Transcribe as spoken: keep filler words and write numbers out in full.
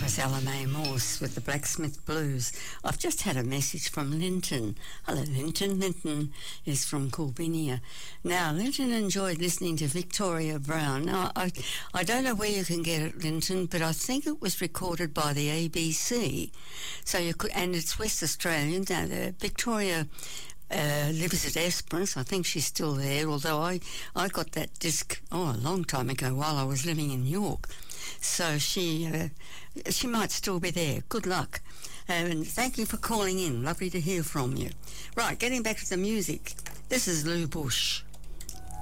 was Ella Mae Morse with the Blacksmith Blues. I've just had a message from Linton. Hello, Linton. Linton is from Coolbinia. Now, Linton enjoyed listening to Victoria Brown. Now, I, I don't know where you can get it, Linton, but I think it was recorded by the A B C. So you could, and it's West Australian. Now, the Victoria Uh, lives at Esperance. I think she's still there, although I, I got that disc, oh, a long time ago while I was living in York. So she uh, she might still be there. Good luck. And thank you for calling in. Lovely to hear from you. Right, getting back to the music. This is Lou Bush.